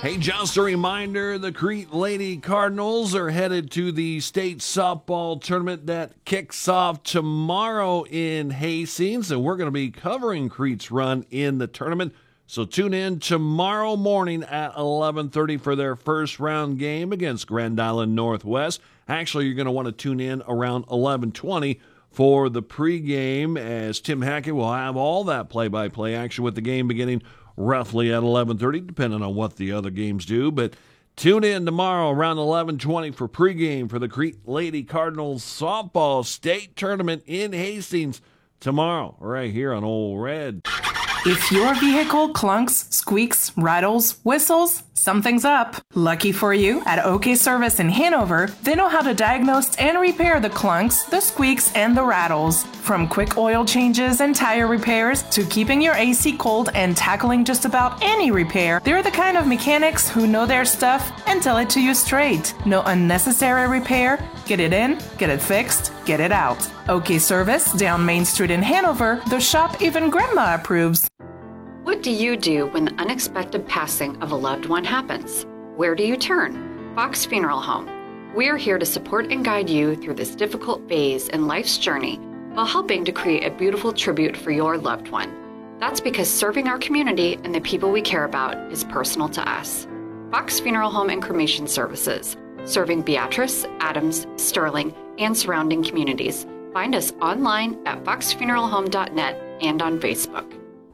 Hey, just a reminder, the Crete Lady Cardinals are headed to the state softball tournament that kicks off tomorrow in Hastings, and we're going to be covering Crete's run in the tournament. So tune in tomorrow morning at 11:30 for their first round game against Grand Island Northwest. Actually, you're going to want to tune in around 11:20 for the pregame, as Tim Hackett will have all that play-by-play action with the game beginning roughly at 11:30, depending on what the other games do. But tune in tomorrow around 11:20 for pregame for the Crete Lady Cardinals softball state tournament in Hastings tomorrow, right here on Old Red. If your vehicle clunks, squeaks, rattles, whistles, something's up. Lucky for you, at OK Service in Hanover, they know how to diagnose and repair the clunks, the squeaks, and the rattles. From quick oil changes and tire repairs to keeping your AC cold and tackling just about any repair, they're the kind of mechanics who know their stuff and tell it to you straight. No unnecessary repair. Get it in, get it fixed, get it out. OK Service, down Main Street in Hanover, the shop even Grandma approves. What do you do when the unexpected passing of a loved one happens? Where do you turn? Fox Funeral Home. We are here to support and guide you through this difficult phase in life's journey while helping to create a beautiful tribute for your loved one. That's because serving our community and the people we care about is personal to us. Fox Funeral Home and Cremation Services, serving Beatrice, Adams, Sterling, and surrounding communities. Find us online at foxfuneralhome.net and on Facebook.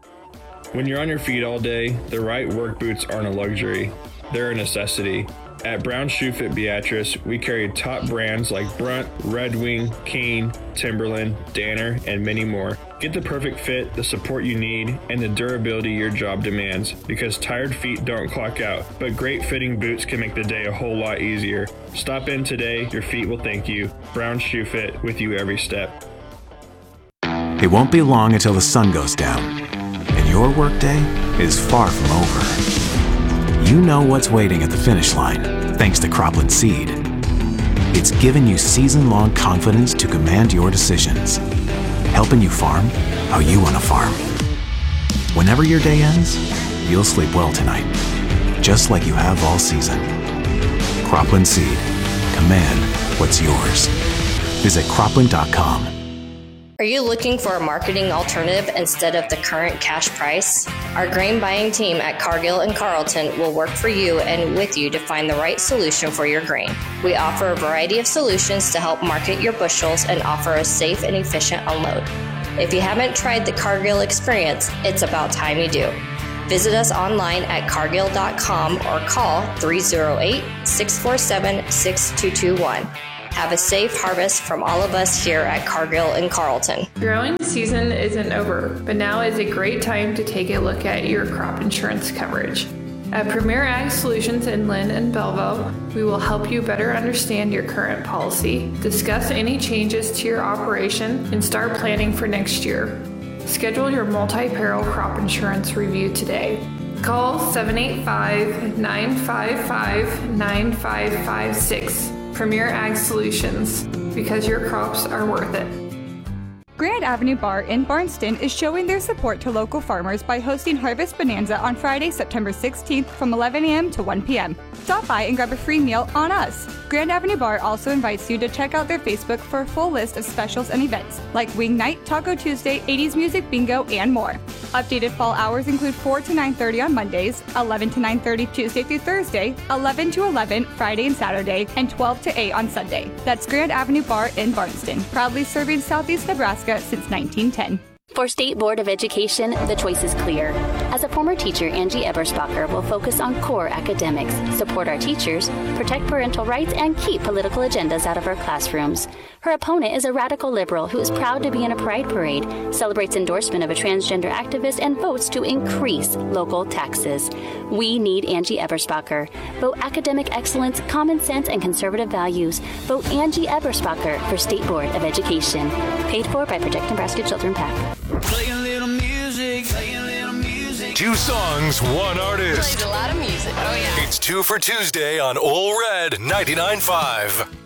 When you're on your feet all day, the right work boots aren't a luxury. They're a necessity. At Brown Shoe Fit Beatrice, we carry top brands like Brunt, Red Wing, Kane, Timberland, Danner, and many more. Get the perfect fit, the support you need, and the durability your job demands, because tired feet don't clock out, but great fitting boots can make the day a whole lot easier. Stop in today, your feet will thank you. Brown Shoe Fit, with you every step. It won't be long until the sun goes down, and your workday is far from over. You know what's waiting at the finish line, thanks to Cropland Seed. It's given you season-long confidence to command your decisions, helping you farm how you want to farm. Whenever your day ends, you'll sleep well tonight, just like you have all season. Cropland Seed. Command what's yours. Visit cropland.com. Are you looking for a marketing alternative instead of the current cash price? Our grain buying team at Cargill and Carlton will work for you and with you to find the right solution for your grain. We offer a variety of solutions to help market your bushels and offer a safe and efficient unload. If you haven't tried the Cargill experience, it's about time you do. Visit us online at cargill.com or call 308-647-6221. Have a safe harvest from all of us here at Cargill and Carlton. Growing season isn't over, but now is a great time to take a look at your crop insurance coverage. At Premier Ag Solutions in Lynn and Belleville, we will help you better understand your current policy, discuss any changes to your operation, and start planning for next year. Schedule your multi-peril crop insurance review today. Call 785-955-9556. Premier Ag Solutions, because your crops are worth it. Grand Avenue Bar in Barnston is showing their support to local farmers by hosting Harvest Bonanza on Friday, September 16th from 11 a.m. to 1 p.m. Stop by and grab a free meal on us. Grand Avenue Bar also invites you to check out their Facebook for a full list of specials and events, like Wing Night, Taco Tuesday, 80s Music Bingo, and more. Updated fall hours include 4 to 9:30 on Mondays, 11 to 9:30 Tuesday through Thursday, 11 to 11 Friday and Saturday, and 12 to 8 on Sunday. That's Grand Avenue Bar in Barnston, proudly serving Southeast Nebraska since 1910. For State Board of Education, the choice is clear. As a former teacher, Angie Eberspacher will focus on core academics, support our teachers, protect parental rights, and keep political agendas out of our classrooms. Her opponent is a radical liberal who is proud to be in a pride parade, celebrates endorsement of a transgender activist, and votes to increase local taxes. We need Angie Eberspacher. Vote academic excellence, common sense, and conservative values. Vote Angie Eberspacher for State Board of Education. Paid for by Protect Nebraska Children PAC. Play a little music, play a little music. 2 songs, 1 artist. Played a lot of music. Oh, yeah. It's 2 for Tuesday on Ole Red 99.5.